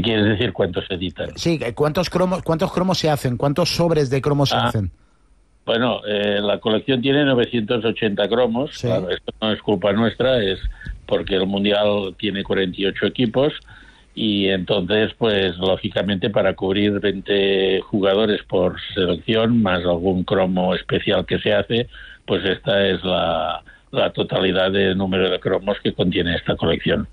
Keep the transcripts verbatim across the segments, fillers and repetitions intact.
quieres decir cuántos se editan? Sí, ¿cuántos cromos, cuántos cromos se hacen? ¿Cuántos sobres de cromos se ah, hacen? Bueno, eh, la colección tiene novecientos ochenta cromos. Sí. Claro, esto no es culpa nuestra, es porque el Mundial tiene cuarenta y ocho equipos y entonces, pues, lógicamente, para cubrir veinte jugadores por selección, más algún cromo especial que se hace, pues esta es la, la totalidad de número de cromos que contiene esta colección.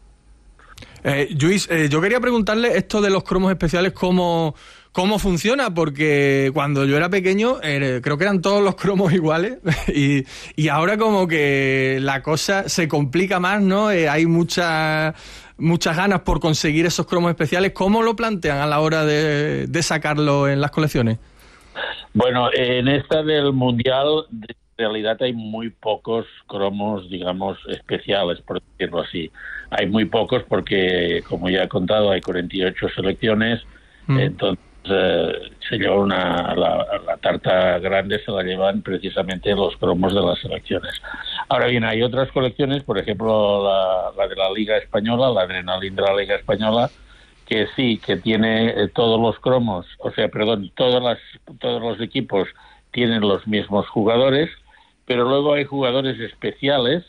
Eh, Lluís, eh, yo quería preguntarle esto de los cromos especiales, ¿cómo, cómo funciona? Porque cuando yo era pequeño eh, creo que eran todos los cromos iguales y, y ahora como que la cosa se complica más, ¿no? Eh, hay muchas muchas ganas por conseguir esos cromos especiales. ¿Cómo lo plantean a la hora de, de sacarlo en las colecciones? Bueno, en esta del Mundial, en realidad hay muy pocos cromos, digamos, especiales, por decirlo así. Hay muy pocos porque, como ya he contado, hay cuarenta y ocho selecciones, mm. entonces eh, se lleva una la, la tarta grande, se la llevan precisamente los cromos de las selecciones. Ahora bien, hay otras colecciones, por ejemplo, la, la de la Liga Española, la Adrenalin de la Liga Española, que sí, que tiene eh, todos los cromos, o sea, perdón, todas las, todos los equipos tienen los mismos jugadores, pero luego hay jugadores especiales,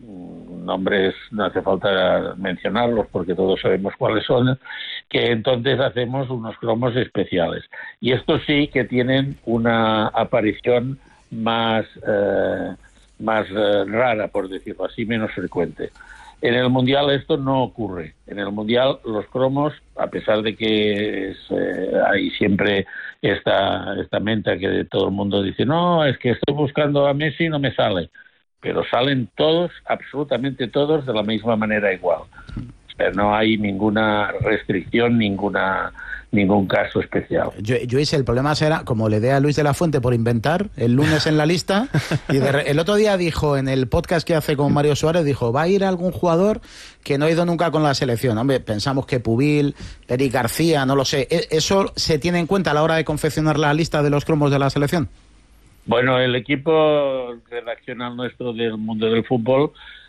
nombres no hace falta mencionarlos porque todos sabemos cuáles son, que entonces hacemos unos cromos especiales. Y estos sí que tienen una aparición más, eh, más eh, rara, por decirlo así, menos frecuente. En el Mundial esto no ocurre. En el Mundial los cromos, a pesar de que es, eh, hay siempre esta, esta menta que todo el mundo dice, no, es que estoy buscando a Messi y no me sale. Pero salen todos, absolutamente todos, de la misma manera igual. O sea, no hay ninguna restricción, ninguna ningún caso especial. Yo, yo hice, el problema será, como le dé a Luis de la Fuente por inventar, el lunes en la lista, y de, el otro día dijo, en el podcast que hace con Mario Suárez, dijo, va a ir algún jugador que no ha ido nunca con la selección. Hombre, pensamos que Pubil, Eric García, no lo sé. ¿Eso se tiene en cuenta a la hora de confeccionar la lista de los cromos de la selección? Bueno, el equipo redaccional nuestro del mundo del fútbol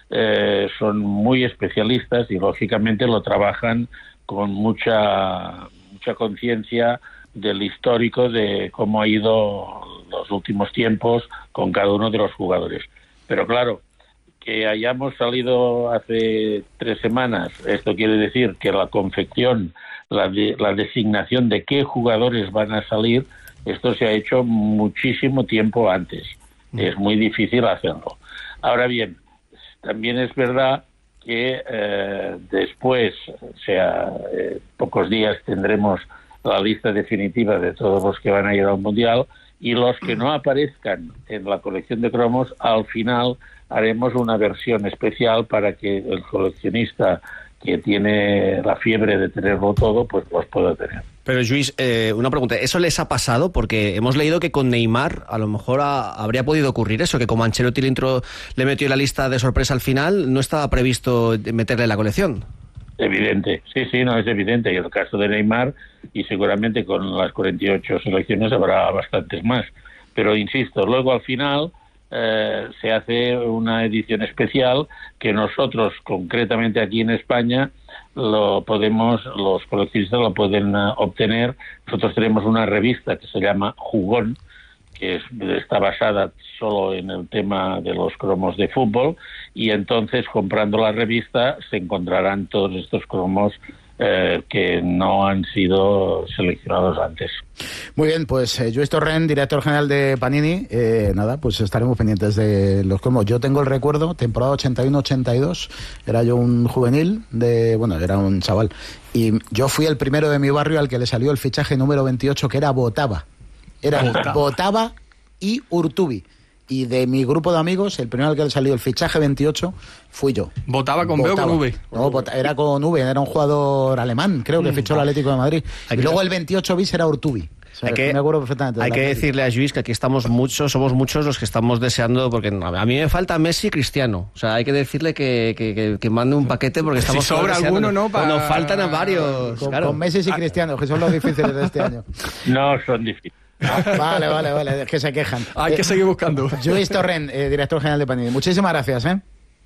eh, son muy especialistas y lógicamente lo trabajan con mucha mucha conciencia del histórico de cómo ha ido los últimos tiempos con cada uno de los jugadores. Pero claro, que hayamos salido hace tres semanas, esto quiere decir que la confección, la, de, la designación de qué jugadores van a salir, esto se ha hecho muchísimo tiempo antes. Es muy difícil hacerlo. Ahora bien, también es verdad que eh, después, o sea, eh, pocos días tendremos la lista definitiva de todos los que van a ir al Mundial y los que no aparezcan en la colección de cromos, al final haremos una versión especial para que el coleccionista que tiene la fiebre de tenerlo todo, pues los pueda tener. Pero Lluís, eh, una pregunta, ¿eso les ha pasado? Porque hemos leído que con Neymar a lo mejor ha, habría podido ocurrir eso, que como Ancelotti le, intro, le metió en la lista de sorpresa al final, no estaba previsto meterle en la colección. Evidente, sí, sí, no, es evidente. Y el caso de Neymar, y seguramente con las cuarenta y ocho selecciones habrá bastantes más. Pero insisto, luego al final eh, se hace una edición especial que nosotros, concretamente aquí en España, lo podemos, los coleccionistas lo pueden uh, obtener. Nosotros tenemos una revista que se llama Jugón, que es, está basada solo en el tema de los cromos de fútbol, y entonces comprando la revista se encontrarán todos estos cromos eh, que no han sido seleccionados antes. Muy bien, pues eh, Lluís Torrent, director general de Panini, eh, nada, pues estaremos pendientes de los cromos. Yo tengo el recuerdo, temporada ochenta y uno ochenta y dos, era yo un juvenil, de bueno, era un chaval, y yo fui el primero de mi barrio al que le salió el fichaje número veintiocho, que era Botava. Era Botava, Botava y Urtubi. Y de mi grupo de amigos, el primero al que le salió el fichaje veintiocho fui yo. ¿Votaba con Botava. B o con V? No, Bota, era con V, era un jugador alemán, creo que fichó el Atlético de Madrid. Y luego el veintiocho bis era Urtubi. O sea, hay que, me acuerdo perfectamente. Hay que decirle a Lluís que aquí estamos muchos, somos muchos los que estamos deseando, porque a mí me falta Messi y Cristiano. O sea, hay que decirle que, que, que, que mande un paquete porque estamos si sobra alguno, ¿no? Para... Nos faltan a varios. Con, claro. con Messi y Cristiano, que son los difíciles de este año. No son difíciles. Ah, vale, vale, vale, es que se quejan. Hay eh, que seguir buscando. Lluís Torrent, eh, director general de Panini. Muchísimas gracias, ¿eh?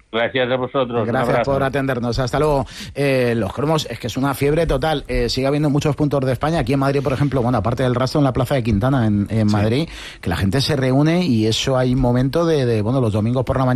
Gracias a vosotros. Gracias por atendernos. Hasta luego. Eh, los cromos es que es una fiebre total. Eh, sigue habiendo muchos puntos de España. Aquí en Madrid, por ejemplo, bueno, aparte del rastro en la Plaza de Quintana, en, en Madrid, sí, que la gente se reúne y eso hay un momento de, de, bueno, los domingos por la mañana.